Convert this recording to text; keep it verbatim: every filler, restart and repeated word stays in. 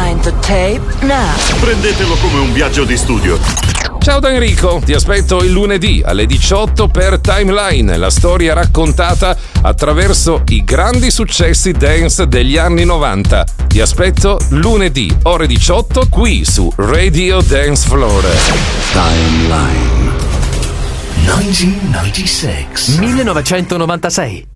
Rewind the tape now. Prendetelo come un viaggio di studio. Ciao da Enrico, ti aspetto il lunedì alle diciotto per Timeline, la storia raccontata attraverso i grandi successi dance degli anni novanta. Ti aspetto lunedì ore diciotto qui su Radio Dance Floor. Timeline millenovecentonovantasei.